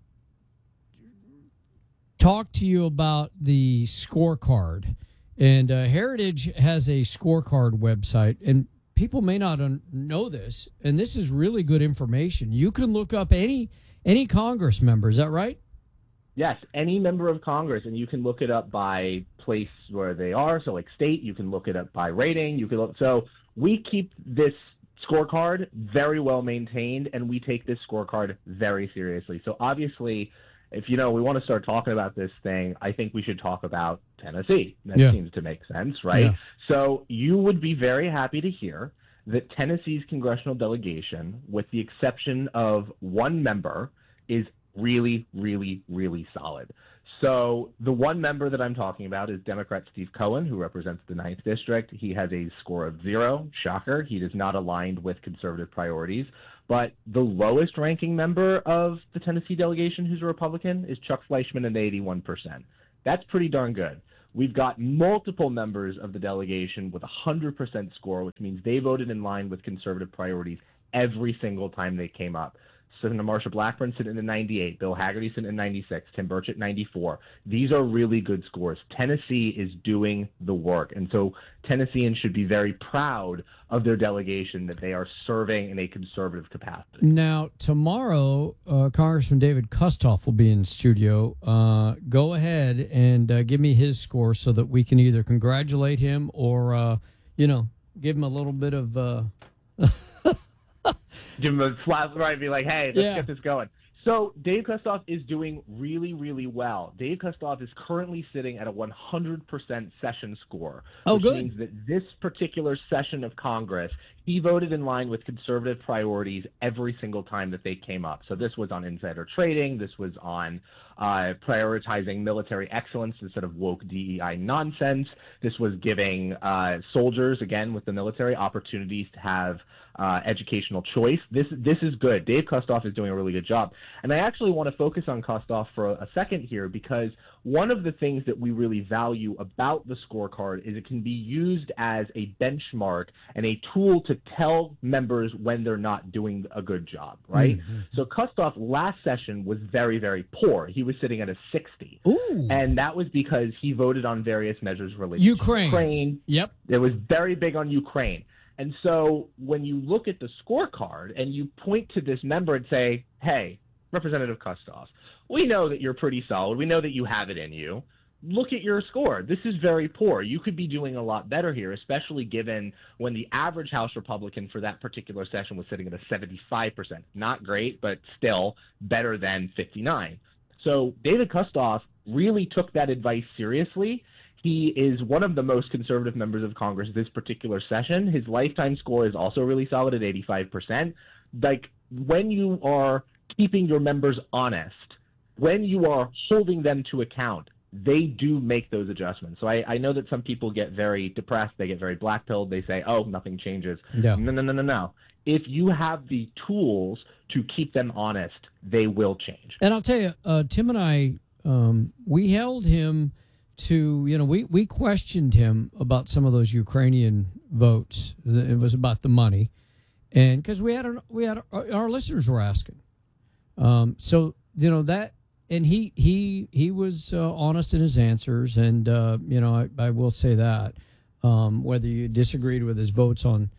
talk to you about the scorecard. And Heritage has a scorecard website, and people may not know this, and this is really good information. You can look up any Congress member, is that right? Yes, any member of Congress, and you can look it up by place where they are. So like state, you can look it up by rating. So we keep this scorecard very well maintained, and we take this scorecard very seriously. So obviously, if we want to start talking about this thing, I think we should talk about Tennessee. That seems to make sense, right? Yeah. So you would be very happy to hear that Tennessee's congressional delegation, with the exception of one member, is really, really, really solid. So the one member that I'm talking about is Democrat Steve Cohen, who represents the 9th District. He has a score of 0. Shocker. He is not aligned with conservative priorities. But the lowest ranking member of the Tennessee delegation who's a Republican is Chuck Fleischman at 81%. That's pretty darn good. We've got multiple members of the delegation with 100% score, which means they voted in line with conservative priorities every single time they came up. Senator Marsha Blackburn sitting at 98, Bill Hagerty sitting at 96, Tim Burchett at 94. These are really good scores. Tennessee is doing the work, and so Tennesseans should be very proud of their delegation that they are serving in a conservative capacity. Now, tomorrow, Congressman David Kustoff will be in studio. Go ahead and give me his score so that we can either congratulate him or, give him a little bit of... Give him a slap right and be like, hey, let's get this going. So Dave Kustoff is doing really, really well. Dave Kustoff is currently sitting at a 100% session score, which means that this particular session of Congress, he voted in line with conservative priorities every single time that they came up. So this was on insider trading. This was on prioritizing military excellence instead of woke DEI nonsense. This was giving soldiers, again, with the military, opportunities to have educational choice. This is good. Dave Kustoff is doing a really good job. And I actually want to focus on Kustoff for a second here, because one of the things that we really value about the scorecard is it can be used as a benchmark and a tool to tell members when they're not doing a good job, right? Mm-hmm. So Kustoff last session was very, very poor. He was sitting at a 60. Ooh. And that was because he voted on various measures related to Ukraine. Yep. It was very big on Ukraine. And so when you look at the scorecard and you point to this member and say, hey, Representative Kustoff, we know that you're pretty solid. We know that you have it in you. Look at your score. This is very poor. You could be doing a lot better here, especially given when the average House Republican for that particular session was sitting at a 75%. Not great, but still better than 59. So David Kustoff really took that advice seriously. He is one of the most conservative members of Congress this particular session. His lifetime score is also really solid at 85%. Like, when you are keeping your members honest, when you are holding them to account, they do make those adjustments. So I know that some people get very depressed. They get very black-pilled. They say, oh, nothing changes. Yeah. No. If you have the tools to keep them honest, they will change. And I'll tell you, Tim and I, we held him to, we questioned him about some of those Ukrainian votes. It was about the money. And because we had our listeners were asking. That, and he was honest in his answers, and I will say that whether you disagreed with his votes on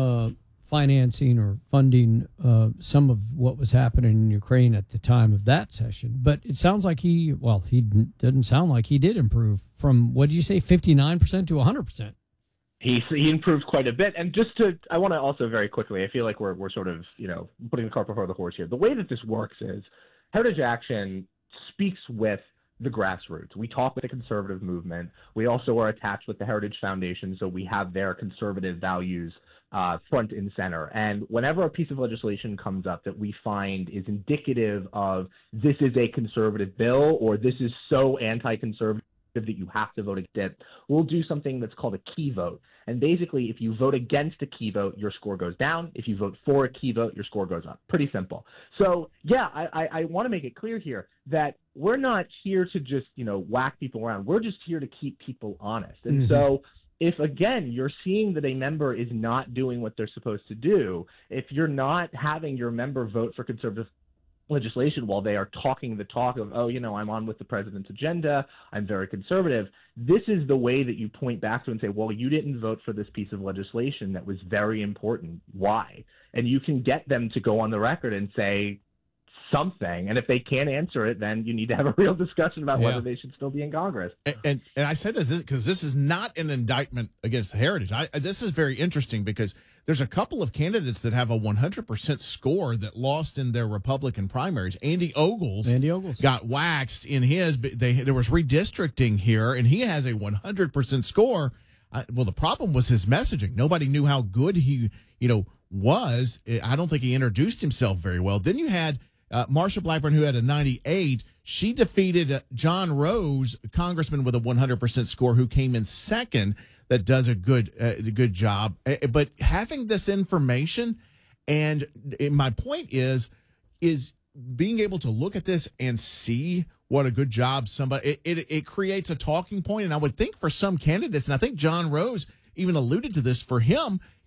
financing or funding some of what was happening in Ukraine at the time of that session, but it sounds like he didn't sound like he did improve from, what did you say, 59% to 100%. He improved quite a bit. And I want to also very quickly, I feel like we're sort of, putting the cart before the horse here. The way that this works is Heritage Action speaks with the grassroots. We talk with the conservative movement. We also are attached with the Heritage Foundation, so we have their conservative values front and center. And whenever a piece of legislation comes up that we find is indicative of this is a conservative bill or this is so anti-conservative that you have to vote against, we'll do something that's called a key vote. And basically, if you vote against a key vote, your score goes down. If you vote for a key vote, your score goes up. Pretty simple. So, yeah, I want to make it clear here that we're not here to just, whack people around. We're just here to keep people honest. And so if, again, you're seeing that a member is not doing what they're supposed to do, if you're not having your member vote for conservative legislation while they are talking the talk of, I'm on with the president's agenda, I'm very conservative, this is the way that you point back to and say, well, you didn't vote for this piece of legislation that was very important. Why? And you can get them to go on the record and say something. And if they can't answer it, then you need to have a real discussion about whether they should still be in Congress. And I said this because this is not an indictment against Heritage. This is very interesting because there's a couple of candidates that have a 100% score that lost in their Republican primaries. Andy Ogles got waxed in his. There was redistricting here, and he has a 100% score. Well, the problem was his messaging. Nobody knew how good he, was. I don't think he introduced himself very well. Then you had Marsha Blackburn, who had a 98. She defeated John Rose, a congressman with a 100% score, who came in second. That does a good job. But having this information, and my point is being able to look at this and see what a good job somebody, it creates a talking point. And I would think for some candidates, and I think John Rose even alluded to this, for him,